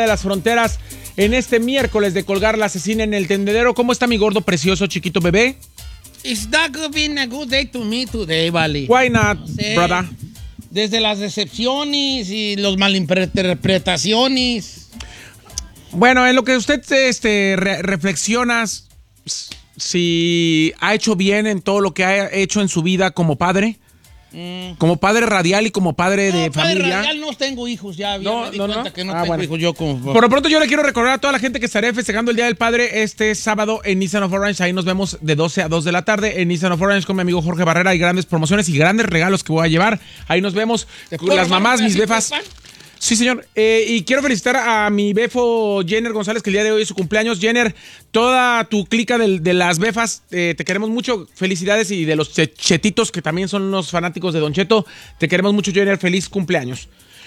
de las fronteras en este miércoles de colgar la asesina en el tendedero. ¿Cómo está mi gordo, precioso, chiquito bebé? It's not been a good day to me today, vale. Why not, brother? Desde las decepciones y las malinterpretaciones. Bueno, en lo que usted reflexiona, si ha hecho bien en todo lo que ha hecho en su vida como padre. Como padre radial y como padre de familia. Padre radial no tengo hijos ya. No, me di cuenta que no tengo bueno. hijos yo como... Por lo pronto yo le quiero recordar a toda la gente que estaré festejando el Día del Padre este sábado en Nissan of Orange. Ahí nos vemos de 12 a 2 de la tarde en Nissan of Orange con mi amigo Jorge Barrera. Hay grandes promociones y grandes regalos que voy a llevar. Ahí nos vemos. Las mamás, mis befas. Sí, señor. Y quiero felicitar a mi befo Jenner González, que el día de hoy es su cumpleaños. Jenner, toda tu clica de las befas, te queremos mucho. Felicidades. Y de los chetitos, que también son unos fanáticos de Don Cheto, te queremos mucho, Jenner. Feliz cumpleaños.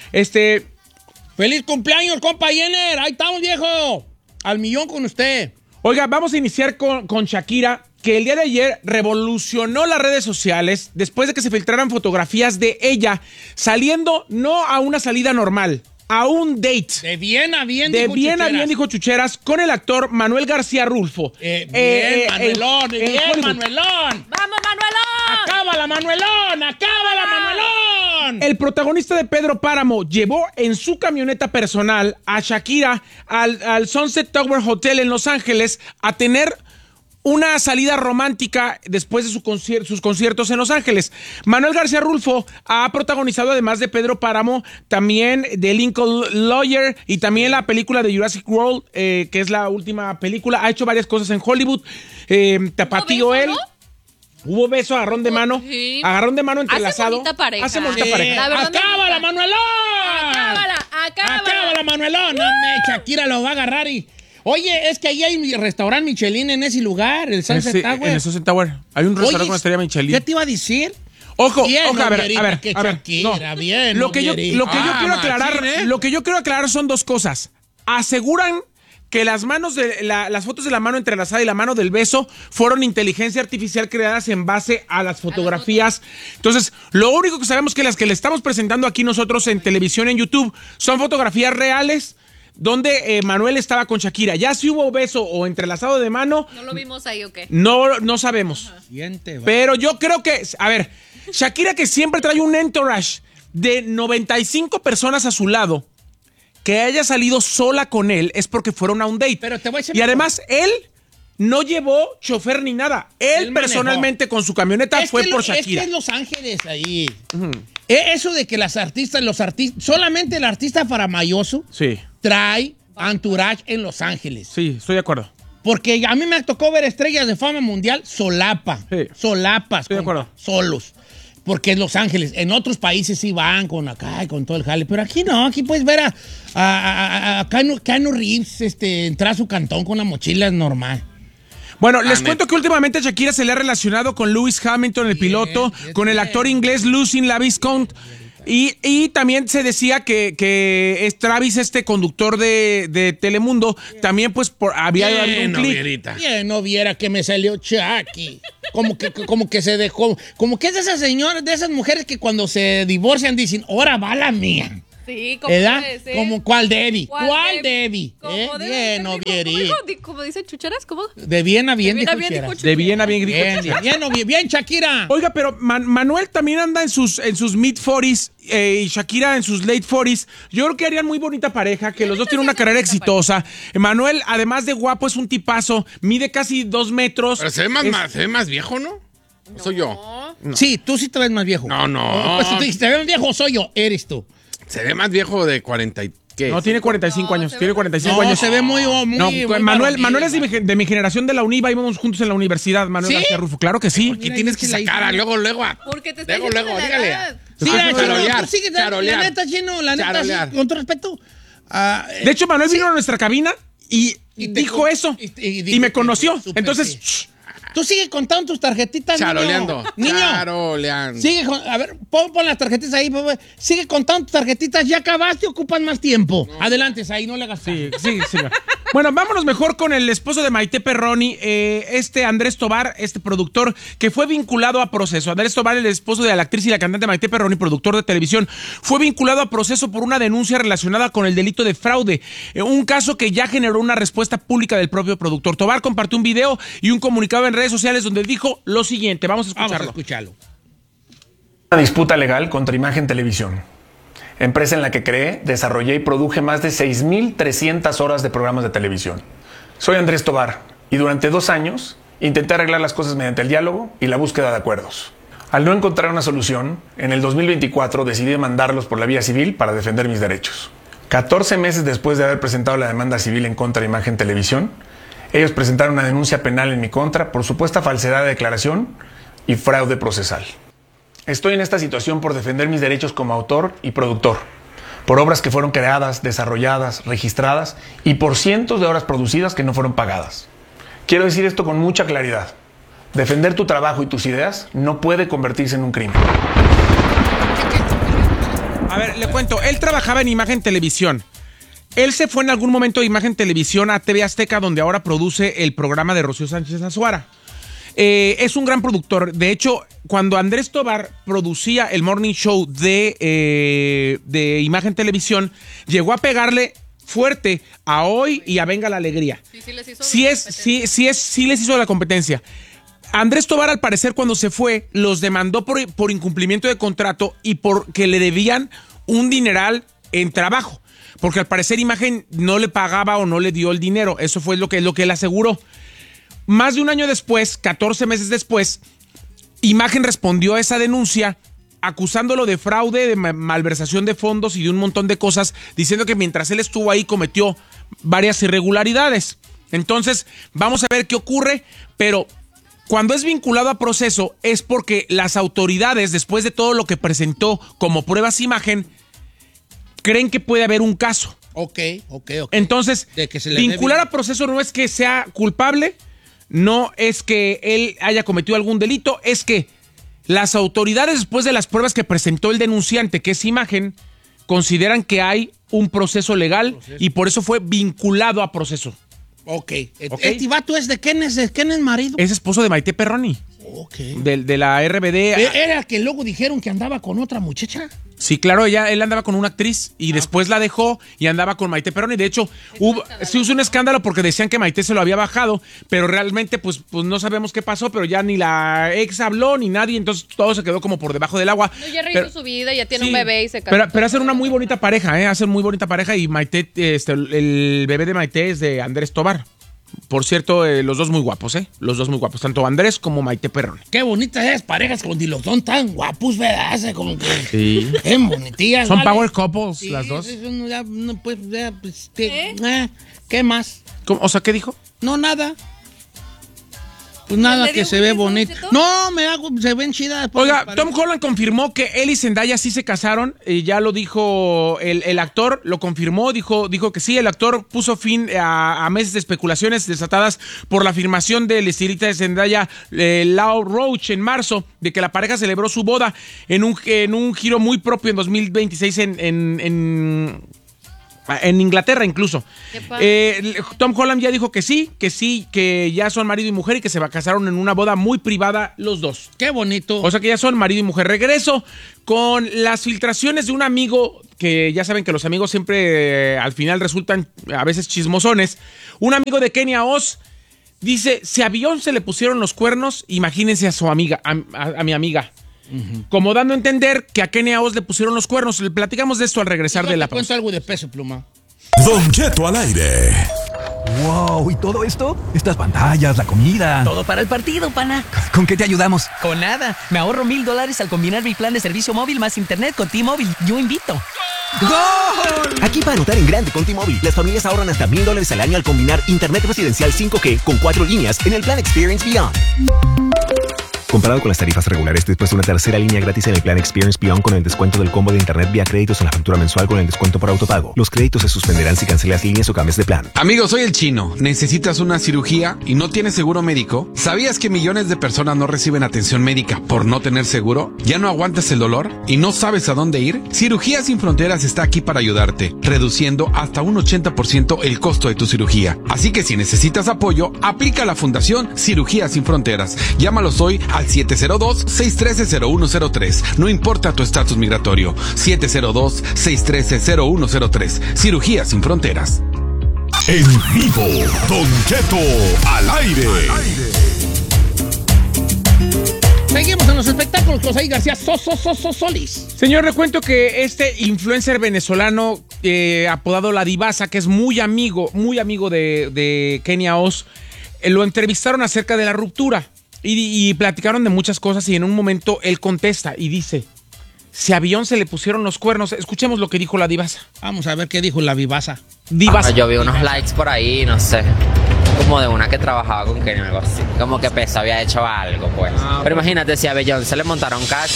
¡Feliz cumpleaños, compa Jenner! ¡Ahí estamos, viejo! Al millón con usted. Oiga, vamos a iniciar con Shakira, que el día de ayer revolucionó las redes sociales después de que se filtraran fotografías de ella saliendo no a una salida normal, a un date. De bien a bien, dijo Chucheras, con el actor Manuel García Rulfo. Manuelón, Manuelón. ¡Vamos, Manuelón! ¡Acábala, Manuelón! ¡Acábala, Manuelón! El protagonista de Pedro Páramo llevó en su camioneta personal a Shakira al Sunset Tower Hotel en Los Ángeles a tener una salida romántica después de sus conciertos en Los Ángeles. Manuel García Rulfo ha protagonizado, además de Pedro Páramo, también de Lincoln Lawyer y también la película de Jurassic World, que es la última película. Ha hecho varias cosas en Hollywood. Tapatío él. Hubo beso, agarrón de mano. Sí. Agarrón de mano entrelazado. Hace bonita pareja. ¡Acábala, Manuelón! ¡Acábala, Manuelón! No, Shakira lo va a agarrar y... Oye, es que ahí hay un restaurante Michelin en ese lugar, el Sunset Tower. En el Sunset Tower. Hay un restaurante con estrella Michelin. ¿Qué te iba a decir? Ojo, bien, a ver. Shakira, bien. Lo que yo quiero aclarar son dos cosas. Aseguran que las manos las fotos de la mano entrelazada y la mano del beso fueron inteligencia artificial creadas en base a las fotografías. Entonces, lo único que sabemos que las que le estamos presentando aquí nosotros en televisión, en YouTube, son fotografías reales donde Manuel estaba con Shakira. Ya si hubo beso o entrelazado de mano... ¿No lo vimos ahí o qué? No sabemos. Pero yo creo que... A ver, Shakira, que siempre trae un entourage de 95 personas a su lado, que haya salido sola con él es porque fueron a un date. Pero te voy a decir, y además, él no llevó chofer ni nada. Él personalmente con su camioneta fue por Shakira. Es que es Los Ángeles ahí. Eso de que los artistas, solamente el artista faramayoso trae entourage en Los Ángeles. Sí, estoy de acuerdo. Porque a mí me tocó ver estrellas de fama mundial solapas, estoy de acuerdo. Solos. Porque en Los Ángeles, en otros países sí van con todo el jale, pero aquí no, aquí puedes ver a Keanu Reeves entrar a su cantón con la mochila normal. Bueno, les cuento que últimamente Shakira se le ha relacionado con Lewis Hamilton, el piloto, con el actor inglés Lucien Laviscount. Y también se decía que es Travis, conductor de Telemundo, también pues había habido un clip. Bien, no viera que me salió Chucky. Como que se dejó, como que es de esas señoras, de esas mujeres que cuando se divorcian dicen, ahora va la mía. Sí, como puede ser. Como ¿cuál Debbie? ¿Cuál Debbie? Bien, no vieri. Como dice Chucheras, ¿cómo? De bien a bien, dijo Chucheras. De bien a bien, dijo Chucheras. Bien, Shakira. Oiga, pero Manuel también anda en sus mid-40s y Shakira en sus late 40s. Yo creo que harían muy bonita pareja, que los dos tienen una carrera exitosa. Manuel, además de guapo, es un tipazo. Mide casi 2 metros. Pero se ve más viejo, ¿no? ¿Soy yo? No. Sí, tú sí te ves más viejo. No. Pues si te ves más viejo, soy yo. Eres tú. Se ve más viejo de 40 y... ¿Qué? No, tiene 45 años. Tiene 45 años. Se ve muy Manuel es de mi generación de la UNIVA. Íbamos juntos en la universidad, Manuel García Rulfo. Claro que sí. ¿Por qué tienes que sacar luego? Porque te está luego, dígale. Sí, charolear. La neta, Chino, con todo respeto. De hecho, Manuel vino a nuestra cabina y dijo eso. Y me conoció. Entonces... Tú sigue contando tus tarjetitas, Charoleando. Niño. Charoleando. A ver, pon las tarjetitas ahí. Sigue contando tus tarjetitas. Ya acabaste, ocupan más tiempo. No. Adelante, ahí no le hagas caso. Sí, señor. Bueno, vámonos mejor con el esposo de Maite Perroni, Andrés Tobar, productor que fue vinculado a proceso. Andrés Tobar, el esposo de la actriz y la cantante Maite Perroni, productor de televisión, fue vinculado a proceso por una denuncia relacionada con el delito de fraude. Un caso que ya generó una respuesta pública del propio productor. Tobar compartió un video y un comunicado en redes sociales donde dijo lo siguiente. Vamos a escucharlo. Una disputa legal contra Imagen Televisión, empresa en la que creé, desarrollé y produje más de 6,300 horas de programas de televisión. Soy Andrés Tobar y durante 2 años intenté arreglar las cosas mediante el diálogo y la búsqueda de acuerdos. Al no encontrar una solución, en el 2024 decidí demandarlos por la vía civil para defender mis derechos. 14 meses después de haber presentado la demanda civil en contra de Imagen Televisión, ellos presentaron una denuncia penal en mi contra por supuesta falsedad de declaración y fraude procesal. Estoy en esta situación por defender mis derechos como autor y productor, por obras que fueron creadas, desarrolladas, registradas y por cientos de horas producidas que no fueron pagadas. Quiero decir esto con mucha claridad. Defender tu trabajo y tus ideas no puede convertirse en un crimen. A ver, le cuento, él trabajaba en Imagen Televisión. Él se fue en algún momento de Imagen Televisión a TV Azteca, donde ahora produce el programa de Rocío Sánchez Azuara. Es un gran productor. De hecho, cuando Andrés Tobar producía el Morning Show de Imagen Televisión, llegó a pegarle fuerte a Hoy y a Venga la Alegría. Sí les hizo la competencia. Andrés Tobar, al parecer, cuando se fue, los demandó por incumplimiento de contrato y porque le debían un dineral en trabajo. Porque al parecer Imagen no le pagaba o no le dio el dinero. Eso fue lo que él aseguró. Más de un año después, 14 meses después, Imagen respondió a esa denuncia acusándolo de fraude, de malversación de fondos y de un montón de cosas, diciendo que mientras él estuvo ahí cometió varias irregularidades. Entonces, vamos a ver qué ocurre, pero cuando es vinculado a proceso es porque las autoridades, después de todo lo que presentó como pruebas Imagen, creen que puede haber un caso. Ok. Entonces, vincular a proceso no es que sea culpable, no es que él haya cometido algún delito, es que las autoridades, después de las pruebas que presentó el denunciante, que es Imagen, consideran que hay un proceso legal y por eso fue vinculado a proceso. Ok. ¿Este vato es de quién es marido? Es esposo de Maite Perroni. Ok. De la RBD. ¿Era que luego dijeron que andaba con otra muchacha? Sí, claro, él andaba con una actriz y después la dejó y andaba con Maite Perroni. De hecho, se usó un escándalo porque decían que Maite se lo había bajado, pero realmente pues no sabemos qué pasó, pero ya ni la ex habló ni nadie, entonces todo se quedó como por debajo del agua. No, ya rehizo su vida, ya tiene un bebé y se casó. Pero hacen una muy bonita pareja, hacen muy bonita pareja y Maite, el bebé de Maite es de Andrés Tobar. Por cierto, los dos muy guapos, los dos muy guapos, tanto Andrés como Maite Perroni. Qué bonitas esas parejas cuando los son tan guapos, ¿verdad? Como que sí. Qué bonitillas. Son power couples, sí, las dos. ¿Qué más? O sea, ¿qué dijo? No, nada. Pues nada, que se ve bonito. No, se ven chidas. Oiga, Tom Holland confirmó que él y Zendaya sí se casaron. Ya lo dijo el actor, lo confirmó, dijo que sí. El actor puso fin a meses de especulaciones desatadas por la afirmación del estilista de Zendaya, Lau Roach, en marzo, de que la pareja celebró su boda en un giro muy propio en 2026 en Inglaterra incluso. Tom Holland ya dijo que sí, que ya son marido y mujer y que se casaron en una boda muy privada los dos. Qué bonito. O sea que ya son marido y mujer. Regreso con las filtraciones de un amigo, que ya saben que los amigos siempre al final resultan a veces chismosones. Un amigo de Kenia Oz dice, si a Beyoncé le pusieron los cuernos, imagínense a su amiga, a mi amiga. Uh-huh. Como dando a entender que a Kenia Oz le pusieron los cuernos. Le platicamos de esto al regresar de la pausa. Cuento algo de Peso Pluma. Don Cheto al aire. Wow, ¿y todo esto? Estas pantallas, la comida. Todo para el partido, pana. ¿Con qué te ayudamos? Con nada. Me ahorro $1,000 al combinar mi plan de servicio móvil más internet con T-Mobile. Yo invito. ¡Gol! Aquí para anotar en grande con T-Mobile, las familias ahorran hasta $1,000 al año al combinar internet residencial 5G con 4 líneas en el plan Experience Beyond. Comparado con las tarifas regulares, después de una tercera línea gratis en el plan Experience Beyond con el descuento del combo de internet vía créditos en la factura mensual con el descuento por autopago. Los créditos se suspenderán si cancelas líneas o cambias de plan. Amigo, soy el Chino. ¿Necesitas una cirugía y no tienes seguro médico? ¿Sabías que millones de personas no reciben atención médica por no tener seguro? ¿Ya no aguantas el dolor y no sabes a dónde ir? Cirugías Sin Fronteras está aquí para ayudarte, reduciendo hasta un 80% el costo de tu cirugía. Así que si necesitas apoyo, aplica a la Fundación Cirugías Sin Fronteras. Llámalos hoy al 702-613-0103. No importa tu estatus migratorio. 702-613-0103. Cirugías Sin Fronteras. En vivo, Don Cheto al aire. Seguimos en los espectáculos con José García Solís. Señor, le cuento que este influencer venezolano apodado La Divasa, que es muy amigo de Kenia Oz, lo entrevistaron acerca de la ruptura y platicaron de muchas cosas y en un momento él contesta y dice, si a Beyoncé le pusieron los cuernos, escuchemos lo que dijo La Divasa. Vamos a ver qué dijo La Divasa. Yo vi unos likes por ahí, no sé, como de una que trabajaba con Kenia, algo así. Como que Peso había hecho algo, pues. Pero imagínate si a Beyoncé le montaron cachos.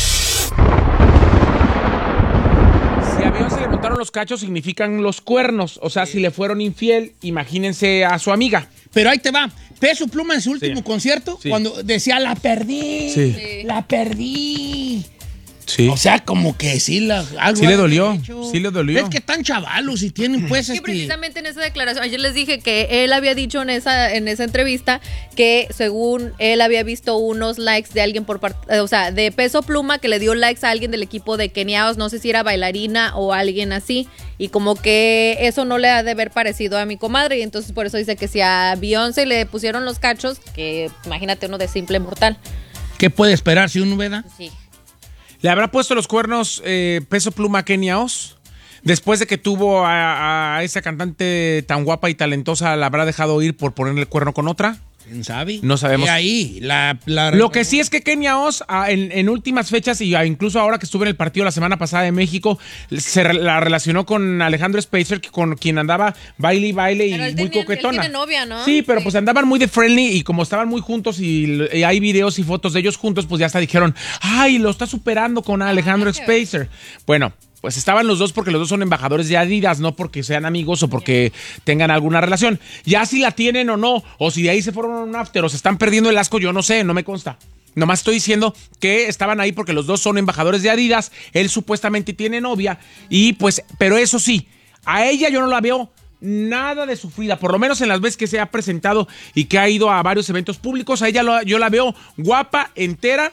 Si a Beyoncé le montaron los cachos, significan los cuernos. O sea, si le fueron infiel, imagínense a su amiga. Pero ahí te va. Peso Pluma en su último concierto, cuando decía, la perdí, la perdí. Sí. O sea, como que sí, algo sí le dolió. Sí le dolió. Es que están chavalos y tienen pues sí, precisamente en esa declaración, ayer les dije que él había dicho en esa entrevista que según él había visto unos likes de alguien por parte, o sea, de Peso Pluma que le dio likes a alguien del equipo de Kenia Oz, no sé si era bailarina o alguien así, y como que eso no le ha de haber parecido a mi comadre, y entonces por eso dice que si a Beyoncé le pusieron los cachos, que imagínate uno de simple mortal. ¿Qué puede esperar si uno ve? Sí. ¿Le habrá puesto los cuernos Peso Pluma a Kenia Oz? Después de que tuvo a esa cantante tan guapa y talentosa, ¿la habrá dejado ir por ponerle el cuerno con otra? ¿Quién sabe? No sabemos. Y ahí, Lo que sí es que Kenia Oz, en últimas fechas, y incluso ahora que estuve en el partido la semana pasada de México, la relacionó con Alejandro Spacer, con quien andaba baile y muy coquetona. Él tiene novia, ¿no? Sí, pero pues andaban muy de friendly y como estaban muy juntos y hay videos y fotos de ellos juntos, pues ya hasta dijeron, ¡ay, lo está superando con Alejandro Spacer! Bueno, pues estaban los dos porque los dos son embajadores de Adidas, no porque sean amigos o porque tengan alguna relación. Ya si la tienen o no, o si de ahí se fueron a un after o se están perdiendo el asco, yo no sé, no me consta. Nomás estoy diciendo que estaban ahí porque los dos son embajadores de Adidas, él supuestamente tiene novia y pues, pero eso sí, a ella yo no la veo nada de sufrida, por lo menos en las veces que se ha presentado y que ha ido a varios eventos públicos, a ella yo la veo guapa, entera,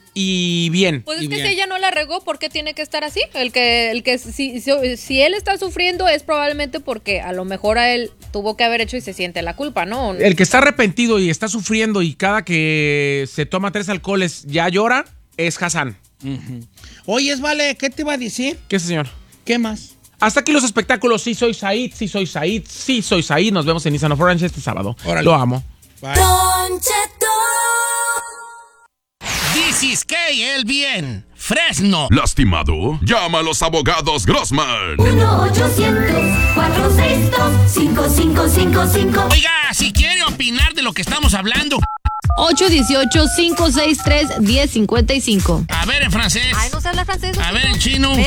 y bien. Pues es que si ella no la regó, ¿por qué tiene que estar así? El que si él está sufriendo es probablemente porque a lo mejor a él tuvo que haber hecho y se siente la culpa, ¿no? El que está arrepentido y está sufriendo y cada que se toma 3 alcoholes ya llora es Hassan. Oye, Vale, ¿qué te iba a decir? ¿Qué, señor? ¿Qué más? Hasta aquí los espectáculos. Sí soy Said, sí soy Said, sí soy Said. Nos vemos en Nissan of Orange este sábado. Órale. Lo amo. Bye. Don Cheto. This is KLBN, Fresno. ¿Lastimado? Llama a los abogados Grossman. 1-800-462-5555. Oiga, si quiere opinar de lo que estamos hablando. 818-563-1055. A ver en francés. Ay, no se habla francés. A ver en chino.